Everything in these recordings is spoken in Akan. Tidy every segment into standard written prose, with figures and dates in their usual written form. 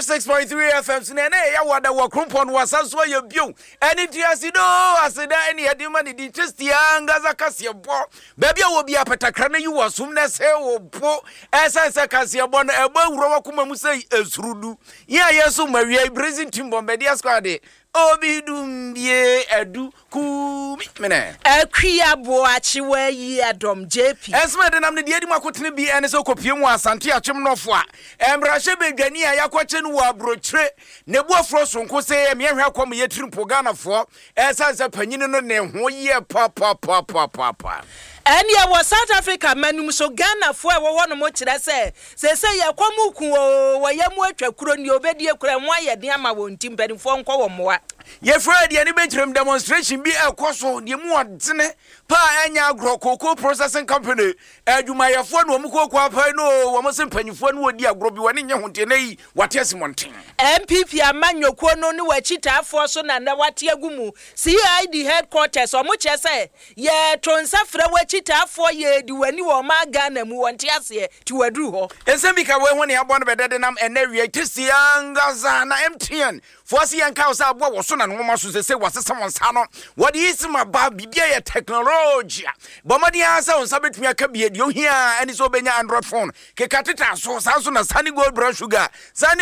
106.3 FM Sinene ya wada wa krumpon wasanso ye bio eni tiasido aseda eni yadima ni di Christian za kase bo baabi a wo bia patakra na yi wasum na se wo po esa kase bo na ebo wuro wakoma mu sei esurudu ya yeso mawie Brazil team bombardier squad Obidumbie edu kumi mene Akria boachi we yi adom JP Esme de nam ne de edi makotene bi ene se kopie mu asante achim nofo a embrahye begani a yakwache no wa brochire ne buafro sonko se me hwe akom yetirimpo ganafo esa se panyine no ne ho ye pa Eni ya wa South Africa manum so Ghana fo e wo no mo kire se ye kwamuku wo yemu atwakuro ni obedie kura mo ayede ama wo ntimpanifo nko wo moa ye Friday ani benchirem demonstration bi ekoso de mu odene pa anya agro cocoa processing company adwumayefo no mu kokwa pa no wo mo sempanyifo no odi agro bi woni nye honte nei wate asimonten MPP amanyoko no ni wachitaafo so na wate agumu CID headquarters o mo chese ye tonsa fra wachitaafo ye di wani wo ma Ghana mu wonte ase ti waduru ho esembika we ho ne abo no bedede nam enawie tisiangaza na MTN fosi yanka osa abo wo so na no ma so se wasesa wonsa no wode isima ba bibia ye technology bomadi asa wonsa betumi aka bie di ohia ani so benya Android phone ke kateta so sanso na Sunny Gold Brown Sugar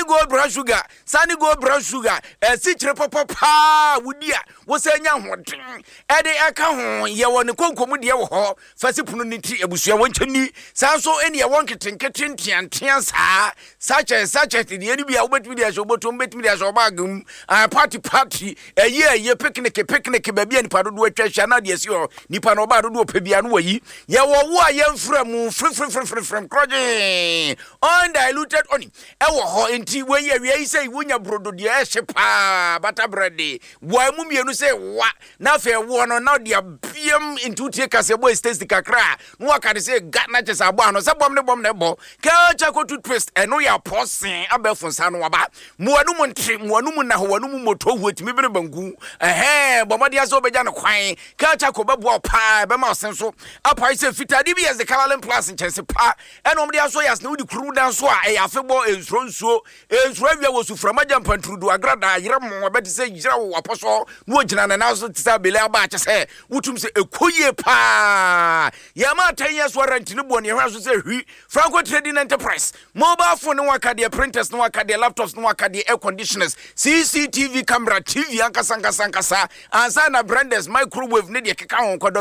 sichire papa wudia wo senya hoden ede aka ho ye woni konkomu de wo ho fasipunu ni ti ebusua wonchani sanso eni ye wonketenkete ntiantia sache de ni bia wo betumi de so botom betumi de so bagum party ye picnic babia ni padodo atwa na de si ho nipa no ba dodo opebia no wayi ye wo a ye mfra mu frem kroje undiluted oni ewo ho enti we ye wi say wunya brodo de ehyepa bata bread wa mu mienu say wa na fe wo no na de biem into tie kase boy states kakra no aka de say Ghana chese abo ano se bom ne bo ka cha ko toothpaste eno ya posen abefo nsa no waba muanu mu ntre muanu mu na ho wanu mu moto huatimi bere bangu bomade aso beja no kwan ka cha ko bebo pa be ma osen so apa ise fitade bi as the Caroline Plus chese pa eno mde aso yas na wudi kru dan so a ya febo ensuo awia wo suframa jampa ntrudu agrada yire mo beti se yira wo aposo no ogina na so tisa bele aba chese wutum se ekoye pa ya ma 10 years warranty ne bo ne hwa so se hwi Franco Trading Enterprise mobile phone no akade printers no akade laptops no akade air conditioners CCTV camera TV ankasa ansa na branders microwave ne de keka ho kwa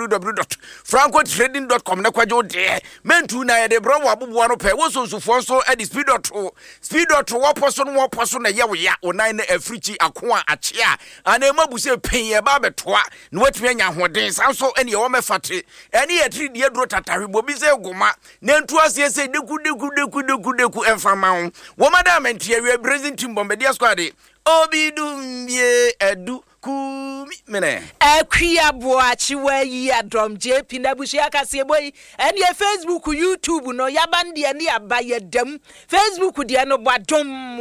www.francotrading.com na kwajo de mentu na ye de bro wa bobo no pe wo sonsufo so e speed dot wo poso na ye wo ya onan na africhi akoa achia ana mabuse pen ye ba betoa na watumi anya hoden sanso ene ye wo mefate ene ye tri de duro tatahwebo bi se goma na ntu ase se deku enfama ho wo madam entie we Brazil team bombardier squad Obidumbie edu kumi mene Akria boachi we yi adom JP na bushia kase boy ene Facebook YouTube no yabande ne abaye dam Facebook de no badom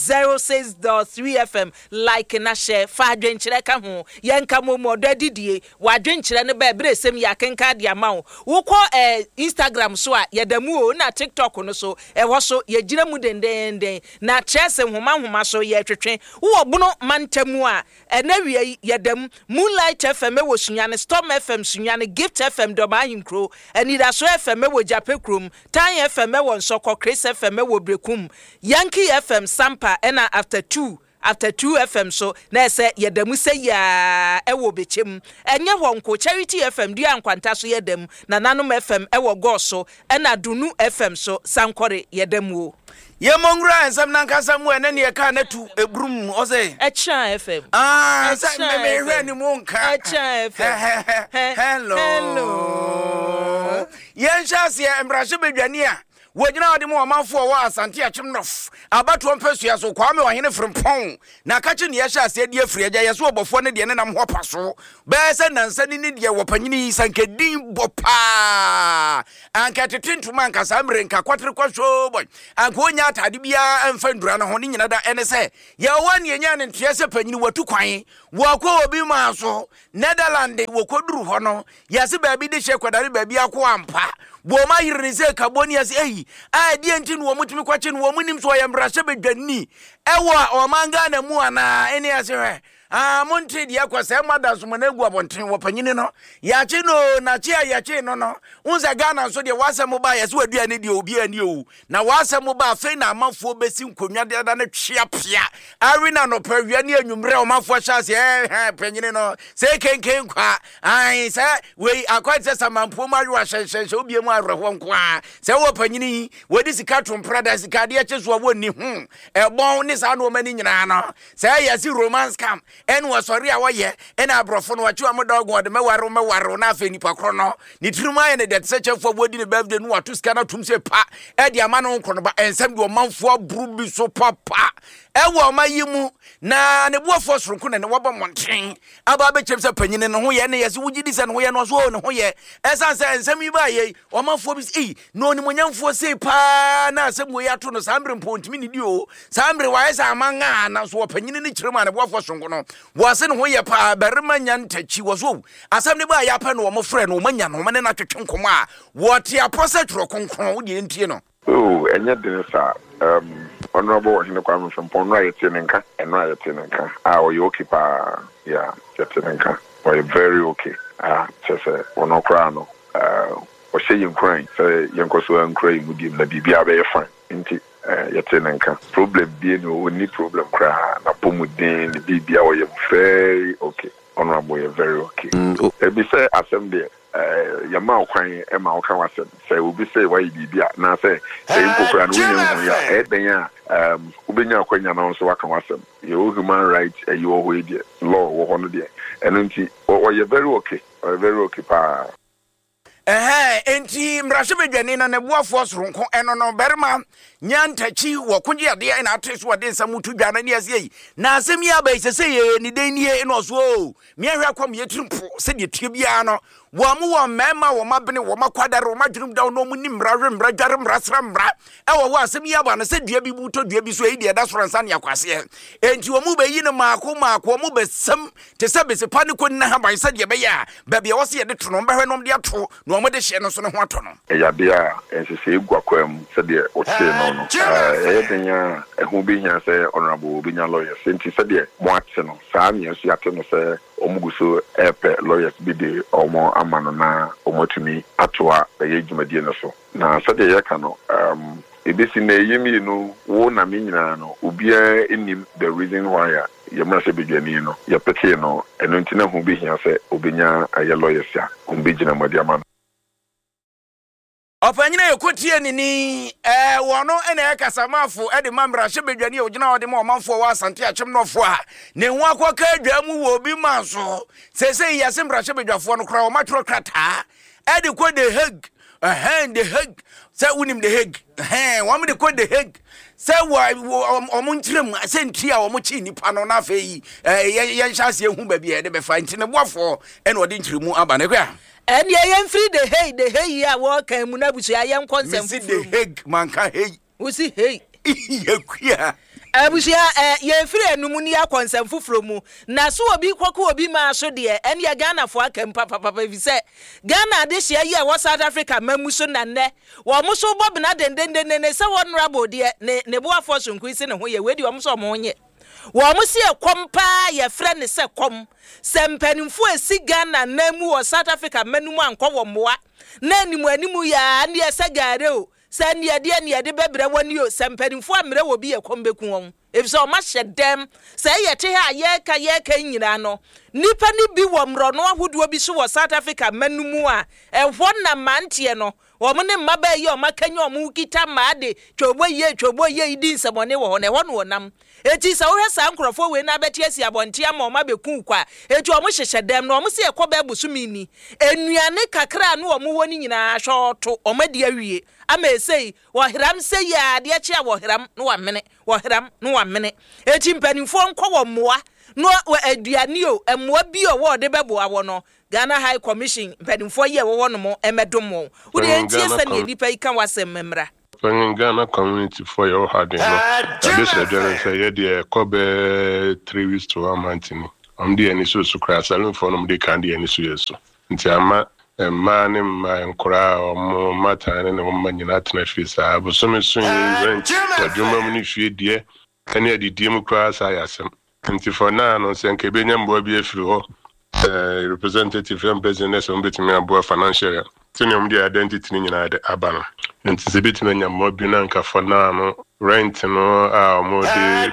106.3 FM like na share fa adwenkyere ka ho yenka momodo adidie wadwenkyere ne ba bresem yakenka de ama wo ko Instagram so a yedamu o na TikTok no so wo so yegina mu denden na chese homa so ye twetwe wo bono mantamu a ene yedam Moonlight FM wo sunyane Storm FM sunyane Gift FM do mahinkro anida so FM wo Japekrum Tan FM wo Nsoko Chris FM wo Brekum Yankee FM Sampa ena after 2 FM so na ese yedamu se ya ewo bechem enye wonko Charity FM dia nkwanta so yedam na nanom FM ewo goso ena Dunu FM so sankore yedamu o ye mongra ensam nankasa mu ene ne ka na tu ebrum ose Echa FM sa me hwe ni mu nka Echa FM hello ye nshase embrahye bedwane a wojina wode mo amanfo wa asante achim nof abato mpasua so kwa me wahene frimpon na kache ne yahya ase de afiri agya yeso obofo ne de ne nam ho paso be se nansa ni de wopanyini sankedin bopa anka tetentuma anka samre nka kwatre kwasho boy anka onya atade bia emfa ndura no ho ne nyina da ene se ya wani enya ne ntia se panyini watu kwan wakwa obi ma so Netherlands wokoduru ho no yase ba bi de hye kwadare ba bi akwa ampa bo ma yiri se carbonias die enti no mo timi kwache no mo nim so ya mbrahye bedwani ewo o manga na mu ana eni ase monte dia kwase mada so na egu abonten wo panyini no ya che no na che ya che no unza Ghana so de wase mo ba ya se waduane de obi ani o na wase mo ba fe na amafo besi nkonwa de da na twia pia ari na no pawia ne anwumre o mafo hyase panyini no se kenken kwa se we akwate samampo maru ahyenhye obi mu arehwo nko se wo panyini wodi sika tomprada sika de che so wo ni ebon ni sa no mani nyina no se ya si romance cam en wasori a woye en abrofo no wachi amodogo de mewaro na afa nipa kro no ni tiruma ye ne de seche fo bodi ne birthday no watu sika na tum se pa e de ama no nkro no ba ensem de omanfo aburu bi so papa ewo mayimu na ne buafo soronko ne woba monten aba be chem se panyine no ho ye ne yesi wugidi se no ho ye no so ne ho ye esanse ensem yi ba ye omanfo bi no ni monyamfo se pa na asem wo ya to no sambre mpontimi ni dio sambre wa yesa amanga na so panyine ni kirema ne buafo soronko no wase ne ho ye pa berema nya ntachi wo so asem ne ba ya pa no mo frɛ no manya no mane na twetwe nkomo a wo te apose tro konkron wo de entie no enya de sa honorable in the Kwame from Ponra Yetinenka and Rayatinenka. You okay, yeah, Yetinenka. We're very okay. Just one crano. Or say you crying, say Yankoso and crying would give the BBA fine. Inti Yetinenka. Problem being no need problem cry. Napomudin, the BBA were very okay. Honorable, you're very okay. Be say assembly. Yama kwan e ma oka wasem say obi say why bibia na say nkokura no nya ya edenya ubenya akwanya na so waka wasem your human right you we dey law wo hono dey enunti you very okay pa enti mrahye bedwani na nebuafo soronko eno no berma nyantachi wo kunje ade na ateso wade nsamutu dwana ne ase yi na asem ya ba isese ye ni den nie eno so me ahwe akwam ye trimpo se de tue bia no wo mu wo mema wo mabene wo makwadare wo madwum daw no mu ni mra dware mrasra mra ewo wo asem ya ba no se dua bi buto dua bi so yi de da soronsa ne akwase enti wo mu ba yi ne maako wo mu besem te se besepa ne ko na ha ban se de be ya ba bia wo se ye de to no behwe no de ato no mo de hye no so ne ho ato no ya bia ensese egwakwam se de o te no edenya ehu bi nya se honorable bi nya lawyer senti se de mo ate no saa nya so ate no se omuguso epe lawyers bi de omo amano na omotumi atoa eye dwumadie no so na se de yeka no ebesi na yemi no wo na me nyina no obia enim the reason why yemra se bedwani no ye peke no eno ntina hu bi hia se obenya aye lawyers ya ombe gina madi amano opanyina yekotie nini wono ene yakasamafo ede mamra hye bedwani ogina ode ma omanfo wa asante akyem nofo a ne hu akoka adwamu wo bi manso sese yase mra hye bedwafo no kra o matro krata ede ko the Hague the Hague se unim the Hague wo me de ko the Hague se omuntirem sentia wo mo chi nipa no na fa yi ye hyase ehu ba bia de be fa ntine boafo ene ode ntiremu aba ne kwa and ye free the hey ya wo kan mu na busu ya konsem fu the Hague manka hey we see hey yakua abusia ye free enum ni akonsem fufuro mu na so obi kwako obi ma so de en ye Ghana fo akam papa vi se Ghana de hia ye wo South Africa mamu so na ne wo mo so bob na dendendene se honorable de ne bo afo so nkuisi ne ho ye we di wo mo so mo nye wo mo se kompa ye frɛ ne se kom sempanimfo esi Ghana na mu wo South Africa manum ankɔ wo moa na animu ya ne ese gare o sani ade de bebre woni o sempanimfo amre wo bi ye kombeku won efise o ma hyedem se ye te ha ye ka nyina no nipa ni bi wo mro no ahodo bi so wo South Africa manum a ehwo na mantie no wo mo ne mmaba ye o makanya o mu kita maade twobo ye idi nsebone wo ho ne ho no wonam eti sa wo hesa nkrofo we na beti asi abonte ama o ma beku kwa eti o mo hyehyedem no o mo se ekoba busumini enuane kakra no o mo woni nyina hwoto o ma di awie ama esei wo hiram se ya de achi a wo hiram no wa mene wo hiram no wa mene eti mpanimfo nkɔ wo moa no aduane o emoa bi o wo de bebo awo no Ghana High Commission mpanimfo ye wo no mo emedom wo wo de entie se ne nipa ika wasem memra in Ghana community for your hard this say the kobe 3 weeks to 1 month I'm the any so crash salon for them they can the any so nti ama man in my crowd, more matter, and a woman in Atnafis. I was some swing rent, but you mammy, dear, and yet the Democrats I ask him. And for now, on St. Cabinian Bobby, if you representative and business on betting me about financial. Tinium the identity in the Abana. And it's a bit many more binanka for now, rent no more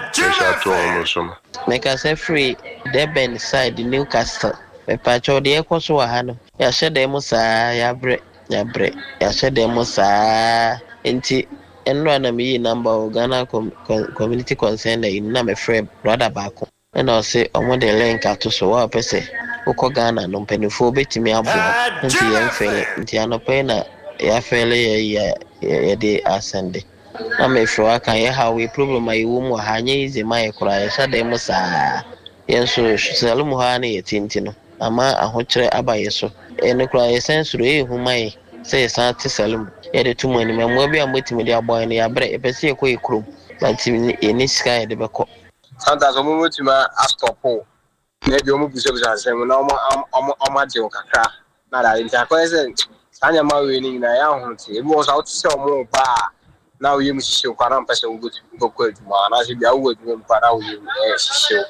the make us a free Deben side the Newcastle. A patch of the Equus Wahano. Yasha demosa, yabre, Yasha demosa, inti, and run me number of Ghana community concern in Name Frame, brother Bako. And I'll say, I want the link out to so up, say. Ghana no penifo betimi abo nti yen fele nti anopena ya fele ya de asende na me fro aka ye ha we problem ayi wo mu ha nya ize mai kura ya sha dem sa yen so salum ha na ye tinti no ama ahokyere abaye so ene kura ye sensoro e hu mai say sa ti salum ye de tumu ni memo bi amotimi de abo ne ya bre e pese ye ko e krom but ni sky de beko sometimes omo motima astopo maybe omo buso say na omo je okaka na da nti akwese anya ma we ni na ya ho ti e bo so se omo ba na we mu sisi kwa na mpese ngoko aduma na se bia wo aduma mpa na we sisi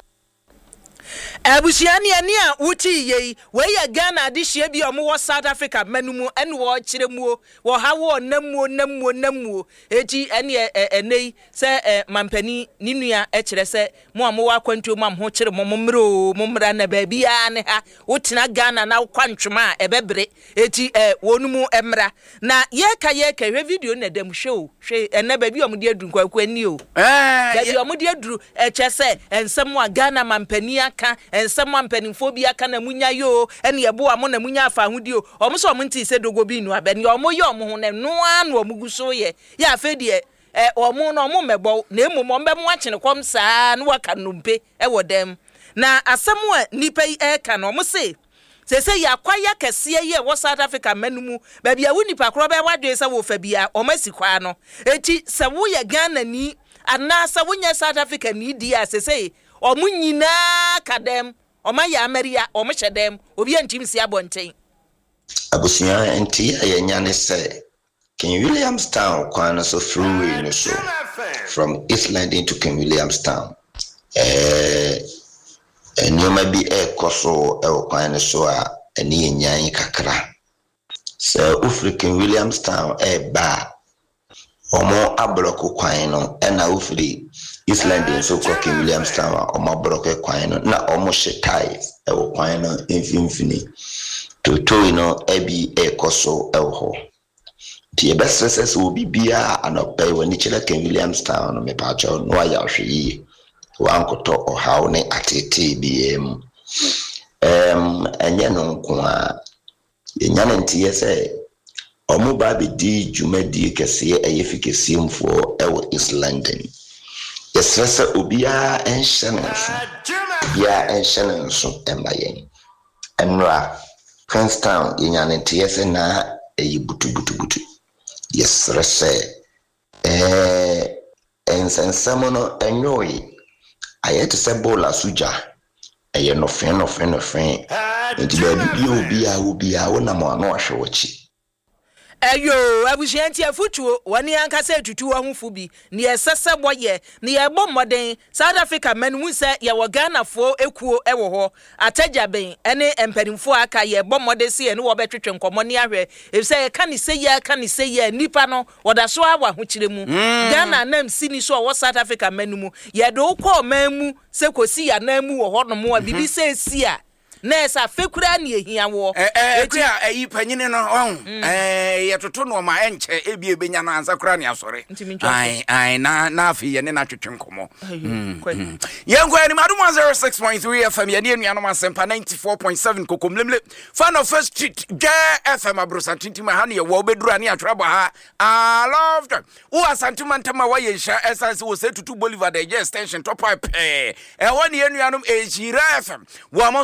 Abusiani ani a wuti yei we ya Ghana adihye bi omo wo South Africa manumu ene wo kyeremu wo ha wo namuo eti ene enei se mampani ninua kyere se mo amo wa kwantu mo ho kyere mo mmra na ba bia ne ha wutina Ghana na kwantwema ebebre eti wonumu emra na yeka hwe video na dem show hwe ene ba bi omo de adu kwaku ani o ba bi omo de adu kyese ensem wa Ghana mampani aka ensem ampanimfo bi aka na munya yo ene yebo amo na munya afa hudi o omo so omo nti se dogo bi nu abeni omo ye omo ho na no anu omo guso ye ya afedie omo no omo mebo na emom ombe mo akene kom saa no waka numpe wodem na asemu a nipa yi eka na omo se ya kwaya kese ye wo South Africa manumu ba bia wo nipa kro ba wadwe se wo fa bia omo sikwa no eti se wo ye Ghana ni ana se wo nya South Africa ni dia se omu nyina kadem oma ya Ameria omu hyedem obi antimsi abonten abusia enti ya nyane se King Williamstown kwana so freeway no so from East London to King Williamstown nyoma bi koso kwana so a eni nyan kakra so King Williamstown ba omo abloko kwan no na ufiri East London so kwa King Williamstown omo abloko kwan no na omo shetai kwan no infini to no ebi koso ho ti ebesese obi bia anope woni chira King Williamstown no mepacho no aya hwe wankoto ohaw ne atete biem enye no nko a enyane ntie se omo ba be di jumadi kese eyefikesi mfo ewo East London yesese obia enhyenenso embayen enra Princeton yenyane ntie se na butu yesese ensensamo no enyoyi ayete se bola suja eye no fen nti ba obia wona mo ano ahwe wochi Eyo abusianti afutuo wani ankasa tutu ahufo bi ne esese boye ne yebo moden South Africa manu se ye wo Ghana fo ekuo ewo ho atajaben ene emperimfo aka yebo mode se ne wo betwetwe nkomo ne ahwe efse ye ka ne se ye nipa no woda so awa ho kiremu Ghana nam sini so wo South Africa manu mu ye do ko mamu se kosi ya namu wo ho no mo bibi se si a Nessa fekura ni ehia wo ekua ayi panyine no yetoto no ma enche ebi ebenya no ansa kura ni asore ai na afi ye ne na twetwe nkomo yenko ani madum 06.3 FM ye ne nuanom asempa 94.7 kokomlemle fan of first street FM abrosantinti ma ha ne ye wo bedura ne atwrabo ha I loved wo asantuma wa ye sha essence wo se tutu Bolivar de extension top pipe woni ye nuanom ejira FM wo amonso bata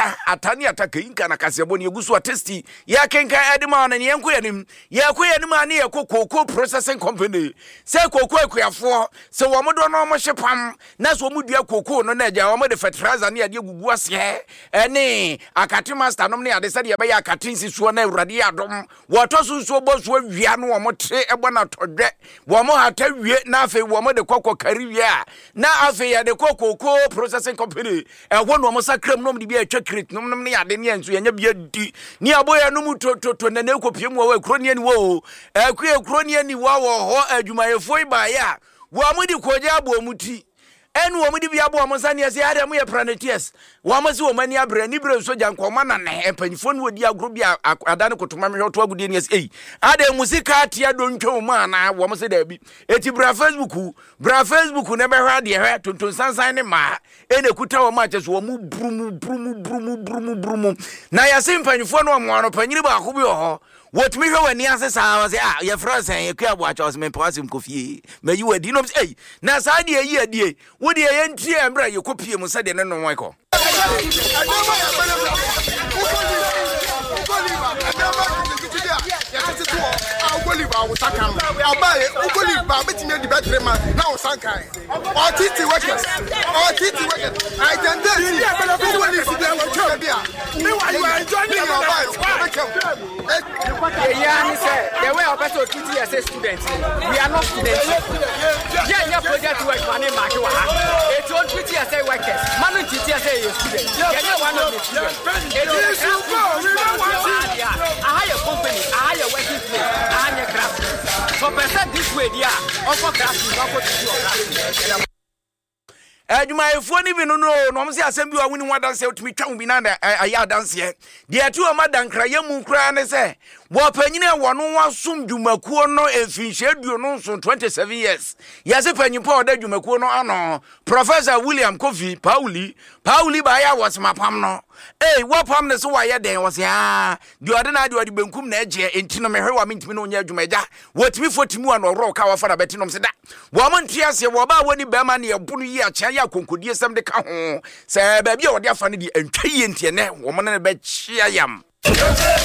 atani ataka inka na kasebo ne egusu atesti ya kenka edema na ne yenko yanim ya ko yanim ani ye cocoa processing company se cocoa akuafo se wo modo no mo hyepam na so mo dua cocoa no na agya wo mo de fertilizer ne ade gugu ase ene akate master nom ne ade se de be ya akate nsiso na awurade adom wo to so boso awia no wo mo tre ebo na todwe wo mo hata wie na afi wo mo de kokko kari wie na afi ya de cocoa processing company wo no mo sakram nom de bi atwa crate nom ne ade ne enso yenya bi adi ni aboya no mu to na ne kopiem wo akroni ani wo akroni ani wo ho adwumayefo iba ya wo amudi koja abo muti enu wo mudi bia bo mo sane ase ade mo ye planetiers wo mo se wo mani abre ni bre so jankoma na ne empanyfo no odi agro bia adane kotoma me hwoto agudie ne ase ade musika atia dontwo mo ana wo mo se da bi eti bra Facebook ne be hwa de hwa tonton sansan ne ma ene kuta wo ma cheso wo mu brumu na ya se empanyfo no mo ano panyiri ba ko bi ho what me hwe wani ase sa was ya France ye kwa bo acha was me pasim kofie me yi wadi no na sa de yi adie wo de ye ntie embra ye kopie mu sa de ne no won the way of us treating as a student, we are not students. Yeah, project work money market. It's all treating as a workers. Man treating as a student. Yeah, one of the students. A higher company, a higher working place, a higher craft. For percent this way, yeah, offer craft, not what you adwumayefo ni bi no mo se asem bi wa woni wadanse otumi twa bi na aya danse de atu o madankraye mu kura ne se wo panyine wo no wasom dwumakuo no efinhye duo no so 27 years yase panyimpo o da dwumakuo no ano Professor William Kofi Pauli ba ya wasmapam no wo pam ne so wa ye den wo se de ode de benkum na age entino me hwe wa mentimi no nya adwumaja wotimi fotimu an oro ka wa fara betinom se da wo mo ntiase wo ba woni be ma ne yebunu yi acha ya konkodie sem de ka ho se ba bia wo de afa ne di antwaye ntie ne wo mo ne be chia yam